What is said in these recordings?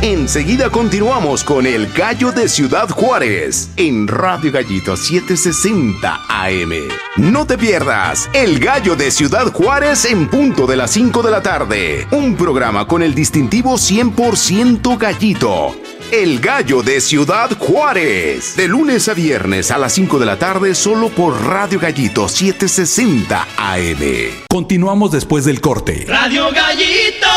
Enseguida continuamos con El Gallo de Ciudad Juárez en Radio Gallito 760 AM. No te pierdas El Gallo de Ciudad Juárez en punto de las 5 de la tarde. Un programa con el distintivo 100% Gallito. El Gallo de Ciudad Juárez. De lunes a viernes a las 5 de la tarde solo por Radio Gallito 760 AM. Continuamos después del corte. Radio Gallito.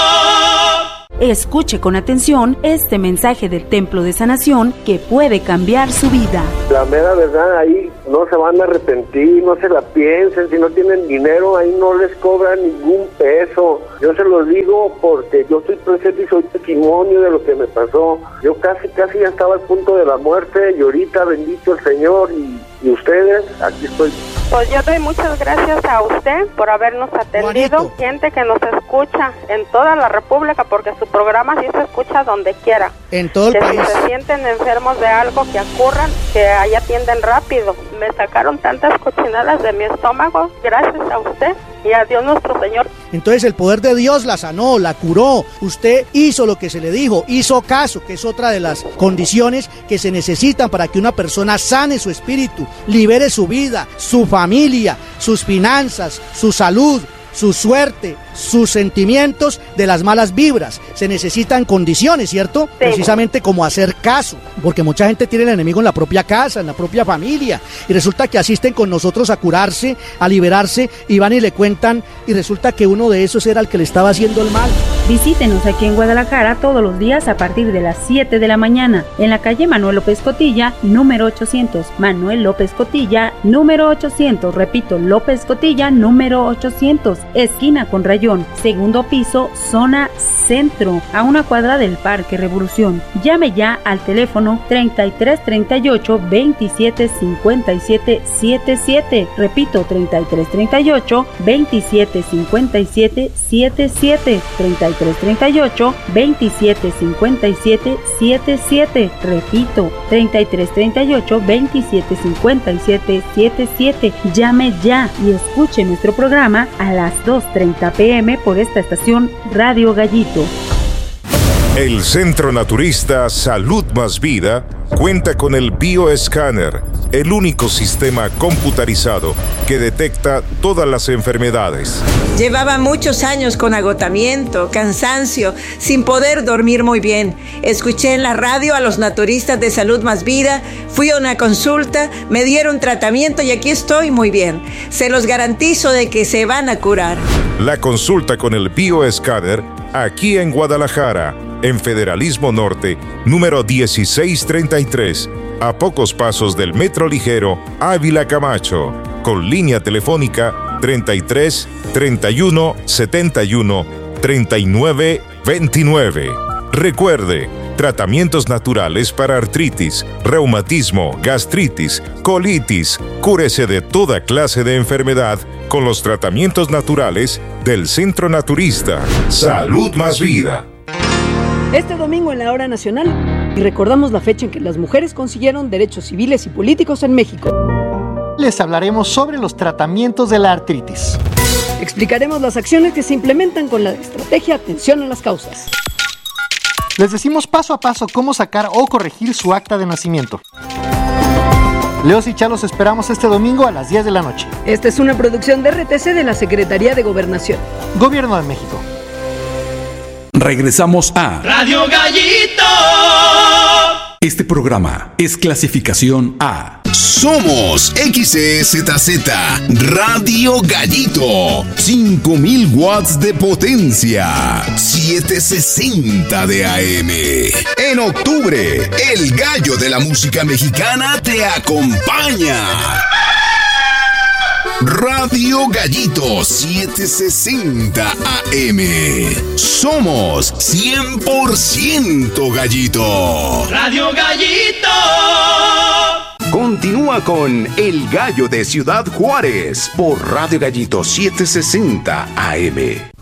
Escuche con atención este mensaje del Templo de Sanación que puede cambiar su vida. La mera verdad, ahí no se van a arrepentir, no se la piensen, si no tienen dinero, ahí no les cobran ningún peso. Yo se los digo porque yo estoy presente y soy testimonio de lo que me pasó. Yo casi ya estaba al punto de la muerte y ahorita bendito el Señor y ustedes, aquí estoy. Pues yo doy muchas gracias a usted por habernos atendido. Juanito. Gente que nos escucha en toda la República, porque su programa sí se escucha donde quiera. En todo el que país. si se sienten enfermos de algo, que ocurran, que ahí atienden rápido. Me sacaron tantas cochinadas de mi estómago, gracias a usted y a Dios nuestro Señor. Entonces el poder de Dios la sanó, la curó. Usted hizo lo que se le dijo, hizo caso, que es otra de las condiciones que se necesitan para que una persona sane su espíritu, libere su vida, su familia, sus finanzas, su salud, su suerte, sus sentimientos de las malas vibras. Se necesitan condiciones, ¿cierto? Sí. Precisamente como hacer caso, porque mucha gente tiene el enemigo en la propia casa, en la propia familia, y resulta que asisten con nosotros a curarse, a liberarse, y van y le cuentan, y resulta que uno de esos era el que le estaba haciendo el mal. Visítenos aquí en Guadalajara todos los días a partir de las 7 de la mañana, en la calle Manuel López Cotilla, número 800. Manuel López Cotilla, número 800. Repito, López Cotilla, número 800. Esquina con Rayón, segundo piso, zona centro, a una cuadra del Parque Revolución. Llame ya al teléfono 3338 27 57 77. Repito, 3338 27 57 77. 3338 27 57 77. Repito, 3338 27 57 77. Llame ya y escuche nuestro programa a las 2:30 p.m. por esta estación Radio Gallito. El Centro Naturista Salud Más Vida cuenta con el Bioescáner, el único sistema computarizado que detecta todas las enfermedades. Llevaba muchos años con agotamiento, cansancio, sin poder dormir muy bien. Escuché en la radio a los naturistas de Salud Más Vida, fui a una consulta, me dieron tratamiento y aquí estoy muy bien. Se los garantizo de que se van a curar. La consulta con el Bioescáner aquí en Guadalajara, en Federalismo Norte, número 1633, a pocos pasos del Metro Ligero Ávila Camacho, con línea telefónica 33 31 71 39 29. Recuerde, tratamientos naturales para artritis, reumatismo, gastritis, colitis. Cúrese de toda clase de enfermedad con los tratamientos naturales del Centro Naturista Salud Más Vida. Este domingo en la Hora Nacional y recordamos la fecha en que las mujeres consiguieron derechos civiles y políticos en México. Les hablaremos sobre los tratamientos de la artritis. Explicaremos las acciones que se implementan con la estrategia Atención a las Causas. Les decimos paso a paso cómo sacar o corregir su acta de nacimiento. Leos y Chalos esperamos este domingo a las 10 de la noche. Esta es una producción de RTC de la Secretaría de Gobernación. Gobierno de México. Regresamos a Radio Gallito. Este programa es clasificación A. Somos XEZZ Radio Gallito, 5000 watts de potencia, 760 de AM. En octubre, el gallo de la música mexicana te acompaña. Radio Gallito 760 AM. Somos 100% Gallito. Radio Gallito. Continúa con El Gallo de Ciudad Juárez por Radio Gallito 760 AM.